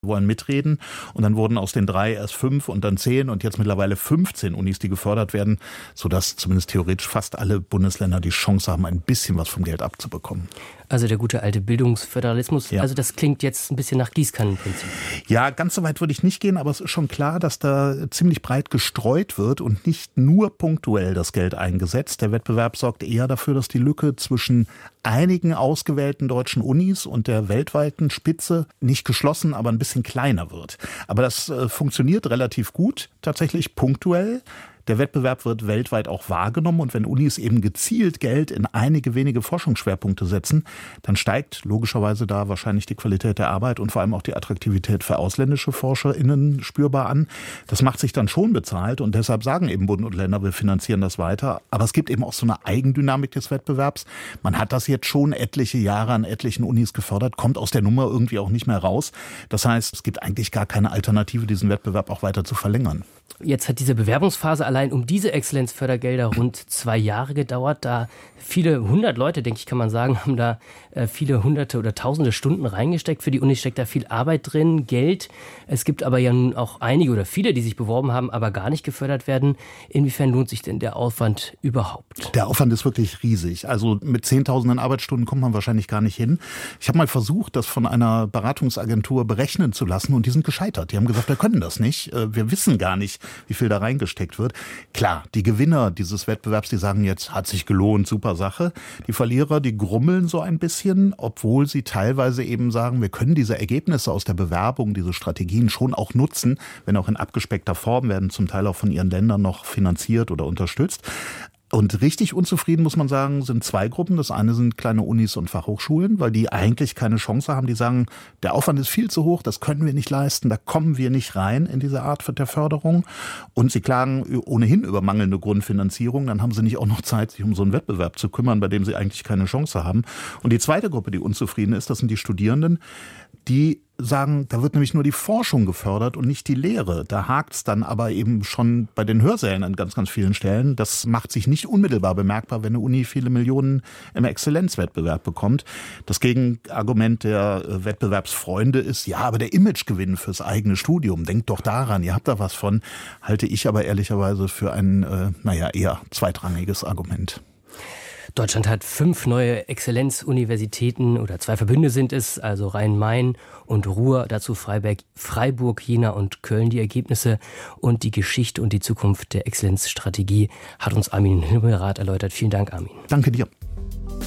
wollen mitreden. Und dann wurden aus den 3 erst 5 und dann 10 und jetzt mittlerweile 15 Unis, die gefördert werden, sodass zumindest theoretisch fast alle Bundesländer die Chance haben, ein bisschen was vom Geld abzubekommen. Also der gute alte Bildungsföderalismus, ja. Also das klingt jetzt ein bisschen nach Gießkannenprinzip. Ja, ganz so weit würde ich nicht gehen, aber es ist schon klar, dass da ziemlich breit gestreut wird und nicht nur punktuell das Geld eingesetzt. Der Wettbewerb sorgt eher dafür, dass die Lücke zwischen einigen ausgewählten deutschen Unis und der weltweiten Spitze nicht geschlossen, aber ein bisschen kleiner wird. Aber das funktioniert relativ gut, tatsächlich punktuell. Der Wettbewerb wird weltweit auch wahrgenommen und wenn Unis eben gezielt Geld in einige wenige Forschungsschwerpunkte setzen, dann steigt logischerweise da wahrscheinlich die Qualität der Arbeit und vor allem auch die Attraktivität für ausländische ForscherInnen spürbar an. Das macht sich dann schon bezahlt und deshalb sagen eben Bund und Länder, wir finanzieren das weiter. Aber es gibt eben auch so eine Eigendynamik des Wettbewerbs. Man hat das jetzt schon etliche Jahre an etlichen Unis gefördert, kommt aus der Nummer irgendwie auch nicht mehr raus. Das heißt, es gibt eigentlich gar keine Alternative, diesen Wettbewerb auch weiter zu verlängern. Jetzt hat diese Bewerbungsphase allein um diese Exzellenzfördergelder rund 2 Jahre gedauert. Da viele 100 Leute, denke ich, kann man sagen, haben da viele hunderte oder tausende Stunden reingesteckt. Für die Uni steckt da viel Arbeit drin, Geld. Es gibt aber ja nun auch einige oder viele, die sich beworben haben, aber gar nicht gefördert werden. Inwiefern lohnt sich denn der Aufwand überhaupt? Der Aufwand ist wirklich riesig. Also mit Zehntausenden Arbeitsstunden kommt man wahrscheinlich gar nicht hin. Ich habe mal versucht, das von einer Beratungsagentur berechnen zu lassen und die sind gescheitert. Die haben gesagt, wir können das nicht. Wir wissen gar nicht, wie viel da reingesteckt wird. Klar, die Gewinner dieses Wettbewerbs, die sagen jetzt, hat sich gelohnt, super Sache. Die Verlierer, die grummeln so ein bisschen, obwohl sie teilweise eben sagen, wir können diese Ergebnisse aus der Bewerbung, diese Strategien schon auch nutzen, wenn auch in abgespeckter Form, werden zum Teil auch von ihren Ländern noch finanziert oder unterstützt. Und richtig unzufrieden, muss man sagen, sind 2 Gruppen. Das eine sind kleine Unis und Fachhochschulen, weil die eigentlich keine Chance haben. Die sagen, der Aufwand ist viel zu hoch, das können wir nicht leisten, da kommen wir nicht rein in diese Art der Förderung. Und sie klagen ohnehin über mangelnde Grundfinanzierung. Dann haben sie nicht auch noch Zeit, sich um so einen Wettbewerb zu kümmern, bei dem sie eigentlich keine Chance haben. Und die zweite Gruppe, die unzufrieden ist, das sind die Studierenden, die sagen, da wird nämlich nur die Forschung gefördert und nicht die Lehre. Da hakt's dann aber eben schon bei den Hörsälen an ganz, ganz vielen Stellen. Das macht sich nicht unmittelbar bemerkbar, wenn eine Uni viele Millionen im Exzellenzwettbewerb bekommt. Das Gegenargument der Wettbewerbsfreunde ist, ja, aber der Imagegewinn fürs eigene Studium, denkt doch daran, ihr habt da was von, halte ich aber ehrlicherweise für ein, eher zweitrangiges Argument. Deutschland hat 5 neue Exzellenzuniversitäten oder 2 Verbünde sind es, also Rhein-Main und Ruhr, dazu Freiburg, Jena und Köln. Die Ergebnisse und die Geschichte und die Zukunft der Exzellenzstrategie hat uns Armin Himmelrath erläutert. Vielen Dank, Armin. Danke dir.